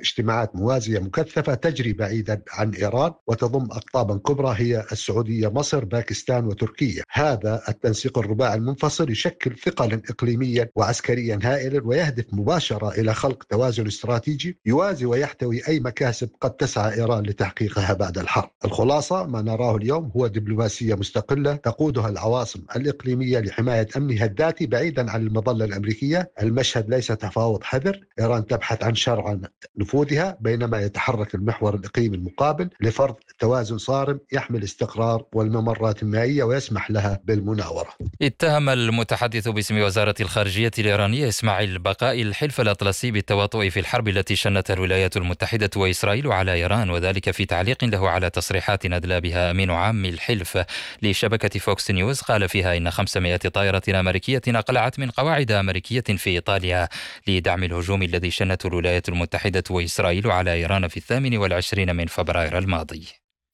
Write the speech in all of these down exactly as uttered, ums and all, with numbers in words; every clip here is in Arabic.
اجتماعات موازية مكثفة تجري بعيدا عن إيران وتضم أقطابا كبرى هي السعودية، مصر، باكستان وتركيا. هذا التنسيق الرباعي المنفصل يشكل ثقلا إقليميا وعسكريا هائلا، ويهدف مباشرة إلى خلق توازن استراتيجي يوازي ويحتوي أي مكاسب قد تسعى إيران لتحقيقها بعد الحرب. الخلاصة ما نراه اليوم هو دبلوماسية مستقلة تقودها العواصم الإقليمية لحماية أمنها الذاتي بعيدا عن المظلة الأمريكية. المشهد ليس تفاوض حذر، إيران تبحث عن شرع نفوذها، بينما يتحرك المحور الإقليمي المقابل لفرض توازن صارم يحمل استقرار والممرات المائية ويسمح لها بالمناورة. اتهم المتحدث باسم وزارة الخارجية الإيرانية إسماعيل بقائي الحلف الأطلسي بالتواطؤ في الحرب التي شنتها الولايات المتحدة وإسرائيل على إيران، وذلك في تعليق له على تصريحات أدلى بها أمين عام الحلف لشبكة فوكس نيوز، قال فيها إن خمسمائة طائرة أمريكية أقلعت من قواعد أمريكية في إيطاليا لدعم الهجوم الذي شنته الولايات المتحدة وإسرائيل على إيران في الثامن والعشرين من فبراير الماضي.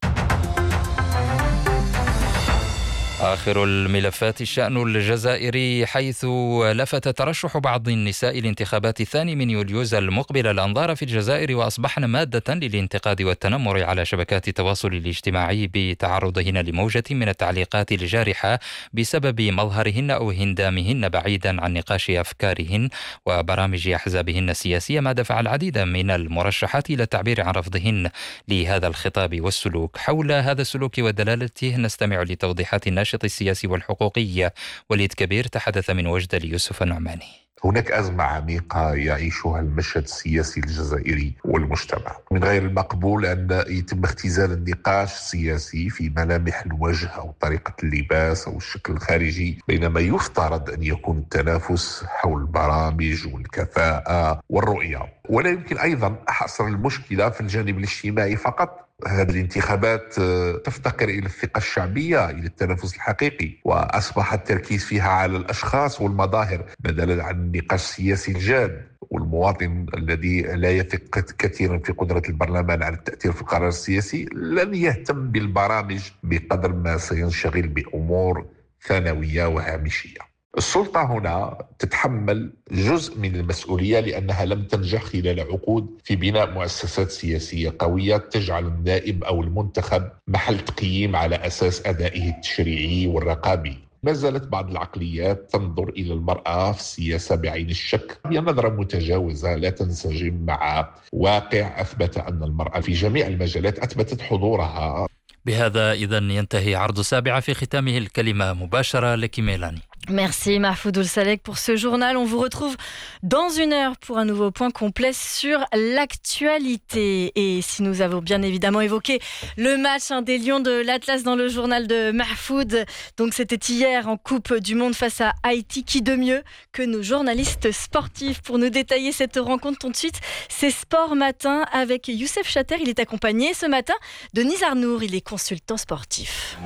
آخر الملفات الشأن الجزائري، حيث لفت ترشح بعض النساء لانتخابات الثاني من يوليوز المقبل الأنظار في الجزائر، وأصبحن مادة للانتقاد والتنمر على شبكات التواصل الاجتماعي بتعرضهن لموجة من التعليقات الجارحة بسبب مظهرهن أو هندامهن بعيدا عن نقاش أفكارهن وبرامج أحزابهن السياسية، ما دفع العديد من المرشحات إلى التعبير عن رفضهن لهذا الخطاب والسلوك. حول هذا السلوك ودلالته نستمع لتوضيحات الناشط السياسي والحقوقي وليد كبير تحدث من وجدة ليوسف النعماني. هناك أزمة عميقة يعيشها المشهد السياسي الجزائري والمجتمع. من غير المقبول أن يتم اختزال النقاش السياسي في ملامح الوجه أو طريقة اللباس أو الشكل الخارجي، بينما يفترض أن يكون التنافس حول البرامج والكفاءة والرؤية. ولا يمكن أيضا حصر المشكلة في الجانب الاجتماعي فقط. هذه الانتخابات تفتقر إلى الثقة الشعبية، إلى التنافس الحقيقي، وأصبح التركيز فيها على الأشخاص والمظاهر بدلا عن النقاش السياسي الجاد. والمواطن الذي لا يثق كثيرا في قدرة البرلمان على التأثير في القرار السياسي لن يهتم بالبرامج بقدر ما سينشغل بأمور ثانوية وهامشية. السلطة هنا تتحمل جزء من المسؤولية لأنها لم تنجح خلال عقود في بناء مؤسسات سياسية قوية تجعل النائب أو المنتخب محل تقييم على أساس أدائه التشريعي والرقابي. ما زالت بعض العقليات تنظر إلى المرأة في السياسة بعين الشك، هي نظرة متجاوزة لا تنسجم مع واقع أثبت أن المرأة في جميع المجالات أثبتت حضورها. بهذا إذن ينتهي عرض سابعة، في ختامه الكلمة مباشرة لك ميلاني. Merci Mahfoud Oulsalek pour ce journal. On vous retrouve dans une heure pour un nouveau point complet sur l'actualité. Et si nous avons bien évidemment évoqué le match hein, des Lions de l'Atlas dans le journal de Mahfoud, donc c'était hier en Coupe du Monde face à Haïti. Qui de mieux que nos journalistes sportifs pour nous détailler cette rencontre? Tout de suite, c'est Sport Matin avec Youssef Chater. Il est accompagné ce matin de Nizar Nour, il est consultant sportif.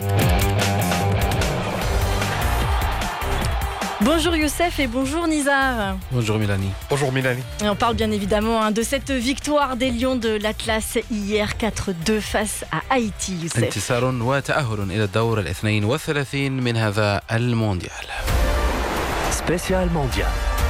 Bonjour Youssef et bonjour Nizar. Bonjour Mélanie. Bonjour Mélanie. Et on parle bien évidemment hein, de cette victoire des Lions de l'Atlas hier quatre deux face à Haïti. Youssef. انتصار وتأهل إلى الدور الاثنين والثلاثين من هذا المونديال. سبيشال مونديال.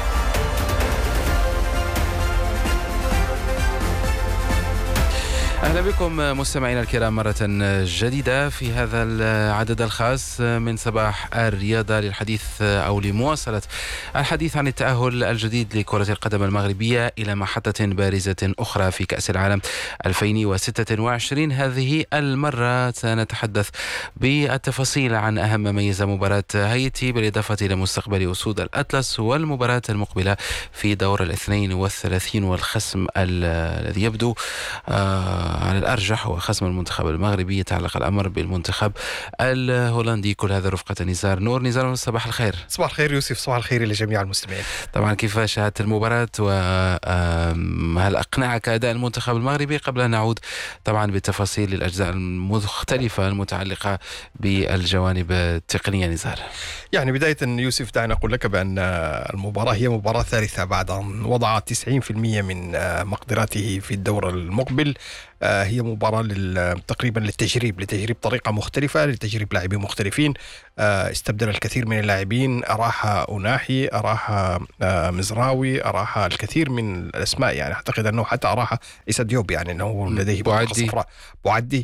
أهلا بكم مستمعينا الكرام مرة جديدة في هذا العدد الخاص من صباح الرياضة للحديث أو لمواصلة الحديث عن التأهل الجديد لكرة القدم المغربية إلى محطة بارزة أخرى في كأس العالم ألفين وستة وعشرين. هذه المرة سنتحدث بالتفاصيل عن أهم ما يلزم مباراة هايتي بالإضافة إلى مستقبل أسود الأطلس والمباراة المقبلة في دور الاثنين والثلاثين، والخصم الذي يبدو آه على الأرجح هو خصم المنتخب المغربي. يتعلق الأمر بالمنتخب الهولندي. كل هذا رفقة نزار نور. نزار، صباح الخير. صباح الخير يوسف، صباح الخير لجميع المستمعين. طبعا كيف شاهدت المباراة وهل أقنعك أداء المنتخب المغربي؟ قبل أن نعود طبعا بالتفاصيل للأجزاء المختلفة المتعلقة بالجوانب التقنية. نزار، يعني بداية يوسف دعنا أقول لك بأن المباراة هي مباراة ثالثة بعد أن وضع تسعين بالمئة من مقدراته في الدور المقبل. هي مباراة تقريبا للتجريب لتجريب طريقة مختلفة، لتجريب لاعبين مختلفين. استبدل الكثير من اللاعبين، أراها أوناحي، أراها مزراوي، أراها الكثير من الأسماء. يعني أعتقد أنه حتى أراها إيسا ديوب، يعني أنه لديه بطاقة صفراء. بوعدي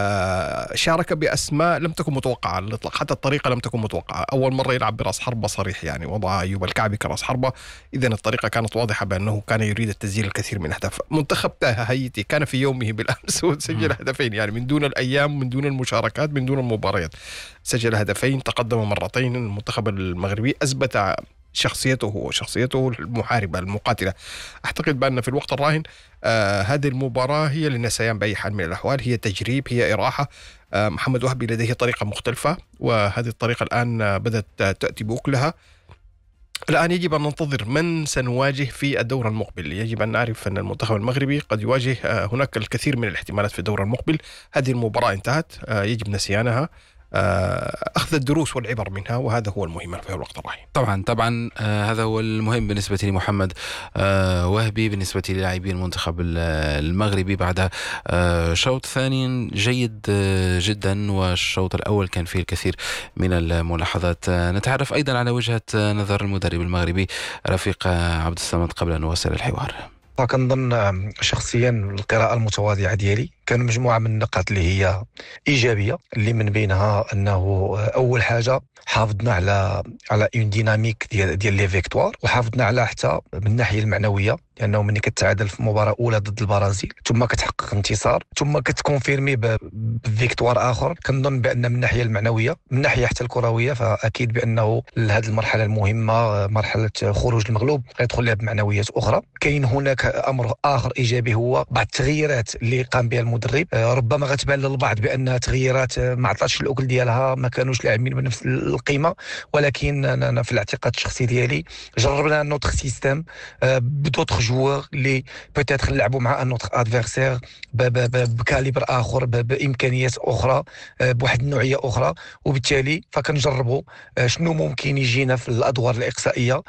شارك بأسماء لم تكن متوقعة على الإطلاق، حتى الطريقة لم تكن متوقعة. أول مرة يلعب براس حربة صريح، يعني وضع أيوب الكعبي كراس حربة، إذن الطريقة كانت واضحة بأنه كان يريد التسجيل الكثير من الأهداف. منتخب هايتي كان في يومه بالأمس وسجل هدفين، يعني من دون الأيام، من دون المشاركات، من دون المباريات، سجل هدفين، تقدم مرتين. المنتخب المغربي أثبت شخصيته وشخصيته المحاربة المقاتلة. أعتقد بأن في الوقت الراهن آه هذه المباراة هي للنسيان بأي حال من الأحوال، هي تجريب، هي إراحة. آه محمد وهبي لديه طريقة مختلفة، وهذه الطريقة الآن بدأت تأتي بأكلها. الآن يجب أن ننتظر من سنواجه في الدور المقبل. يجب أن نعرف أن المنتخب المغربي قد يواجه آه هناك الكثير من الاحتمالات في الدور المقبل. هذه المباراة انتهت، آه يجب نسيانها، أخذ الدروس والعبر منها، وهذا هو المهم في الوقت الراهن. طبعا طبعا آه هذا هو المهم بالنسبة لمحمد آه وهبي، بالنسبة للاعبين المنتخب المغربي بعد آه شوط ثاني جيد آه جدا، والشوط الأول كان فيه الكثير من الملاحظات. آه نتعرف أيضا على وجهة نظر المدرب المغربي رفيق عبد الصمد قبل أن نواصل الحوار. كنظن شخصيا القراءة المتواضعة ديالي كان مجموعة من النقاط اللي هي إيجابية، اللي من بينها أنه أول حاجة حافظنا على على اون ديناميك ديال ديال لي فيكتوار، وحافظنا على حتى من الناحية المعنوية، لأنه ملي كتعادل في مباراة أولى ضد البرازيل ثم كتحقق انتصار ثم كتكونفيرمي بفيكتوار آخر، كنظن بأن من الناحية المعنوية من الناحية حتى الكروية فأكيد بأنه لهذه المرحلة المهمة، مرحلة خروج المغلوب، غيدخل لها بمعنويات أخرى. كاين هناك أمر آخر إيجابي هو بعض التغييرات اللي قام بها المدرب، ربما غتبان للبعض بأنها تغييرات ما عطاتش الأكل ديالها، ما كانوش لاعبين بنفس القيمة، ولكن أنا في الاعتقاد الشخصي ديالي جربنا نوتر سيستم بدوتر جوار اللي بوتيتر نلعبوا مع نوتر ادفيرسير بكاليبر آخر، بإمكانيات أخرى، بواحد النوعية أخرى، وبالتالي فكنجربوا شنو ممكن يجينا في الأدوار الإقصائية،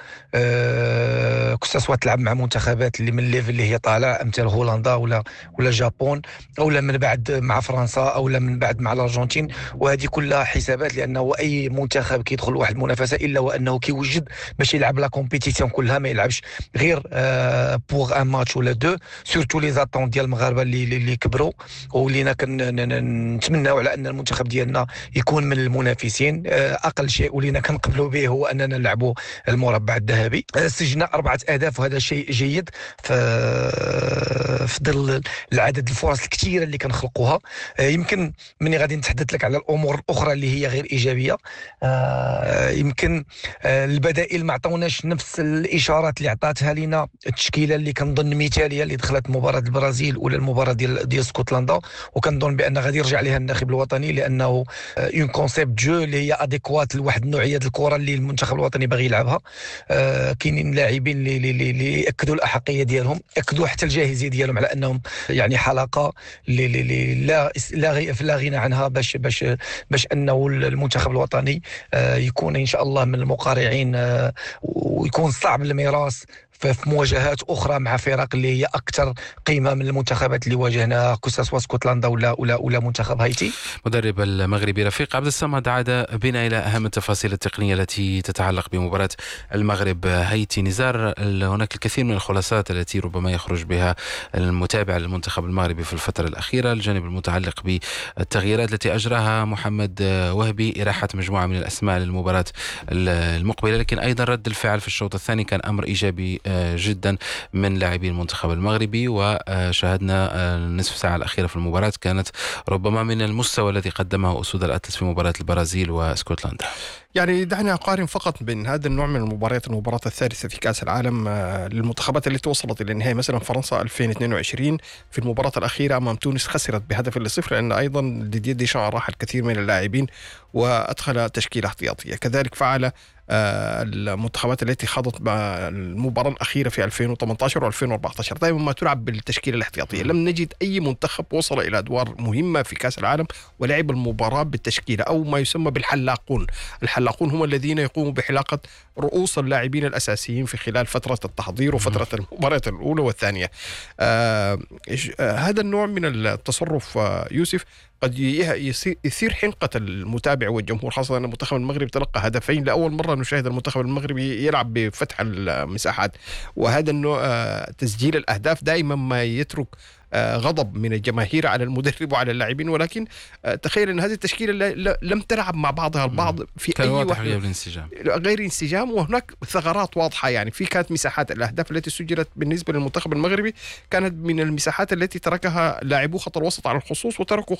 كسوا تلعب مع منتخبات اللي من الليفل اللي هي طالع أمثال هولندا ولا ولا جابون، أو من بعد مع فرنسا، أو من بعد مع الأرجنتين. وهذه كلها حسابات، لأنه أي منتخب كيدخل واحد المنافسة إلا وأنه كيوجد باش يلعب لا كومبيتيسيون كلها، ما يلعبش غير بوغ ان ماتش ولا دو. سورتو لي زاتون ديال المغاربه اللي اللي كبروا، ولينا كنتمناو على ان المنتخب ديالنا يكون من المنافسين. اقل شيء ولينا كنقبلوا به هو اننا نلعبوا المربع الذهبي. سجلنا اربعه اهداف وهذا شيء جيد في في ظل العدد الفرص الكثيره اللي كنخلقوها. يمكن مني غادي نتحدث لك على الامور الاخرى اللي هي غير ايجابيه، يمكن البدائل ما عطاوناش نفس الاشارات اللي عطاتها لنا التشكيله اللي كنظن مثاليه اللي دخلت مباراه البرازيل ولا المباراه ديال ديال اسكتلندا، وكنظن بان غادي يرجع لها الناخب الوطني، لانه اون كونسيبت جو اللي هي اديكوات لواحد النوعيه ديال الكره اللي المنتخب الوطني باغي يلعبها. آه كاينين لاعبين اللي اللي اللي اكدوا الاحقيه ديالهم، اكدوا حتى الجاهزيه ديالهم على انهم يعني حلقه اللي, اللي لا لا لا غنى عنها باش باش باش انه المنتخب الوطني آه يكون ان شاء الله من المقارعين، آه ويكون صعب الميراث في مواجهات اخرى مع فرق اللي هي اكثر قيمه من المنتخبات اللي واجهناها، كسوا اسكتلندا ولا ولا ولا منتخب هايتي. مدرب المغربي رفيق عبد الصمد عاد بنا الى اهم التفاصيل التقنيه التي تتعلق بمباراه المغرب هايتي. نزار، هناك الكثير من الخلاصات التي ربما يخرج بها المتابع للمنتخب المغربي في الفتره الاخيره، الجانب المتعلق بالتغييرات التي اجراها محمد وهبي، اراحه مجموعه من الاسماء للمباراه المقبله، لكن ايضا رد الفعل في الشوط الثاني كان امر ايجابي جدا من لاعبي المنتخب المغربي، وشاهدنا النصف ساعة الأخيرة في المباراة كانت ربما من المستوى الذي قدمه أسود الأطلس في مباراة البرازيل واسكتلندا. يعني دعني أقارن فقط بين هذا النوع من المباريات، المباراة الثالثة في كأس العالم للمنتخبات التي وصلت إلى النهاية. مثلا فرنسا ألفين واثنين وعشرين في المباراة الأخيرة أمام تونس خسرت بهدف لصفر، لأن أيضا ديدييه ديشان راح الكثير من اللاعبين وأدخل تشكيلة احتياطية. كذلك فعل المنتخبات التي خاضت المباراة الأخيرة في ألفين وثمانية عشر وألفين وأربعة عشر دائما ما تلعب بالتشكيلة الاحتياطية. لم نجد أي منتخب وصل إلى أدوار مهمة في كأس العالم ولعب المباراة بالتشكيلة، أو ما يسمى بالحلاقون. الحلاقون الحلاقون هم الذين يقوموا بحلاقة رؤوس اللاعبين الأساسيين في خلال فترة التحضير وفترة المباريات الأولى والثانية. آه هذا النوع من التصرف آه يوسف قد يثير حنقة المتابع والجمهور، خاصة أن المنتخب المغربي تلقى هدفين. لأول مرة نشاهد المنتخب المغربي يلعب بفتح المساحات، وهذا النوع آه تسجيل الأهداف دائما ما يترك غضب من الجماهير على المدرب وعلى اللاعبين. ولكن تخيل أن هذه التشكيلة لم تلعب مع بعضها البعض في أي واضح غير انسجام غير انسجام، وهناك ثغرات واضحة. يعني في كانت مساحات، الأهداف التي سجلت بالنسبة للمنتخب المغربي كانت من المساحات التي تركها لاعبو خط الوسط على الخصوص، وتركوا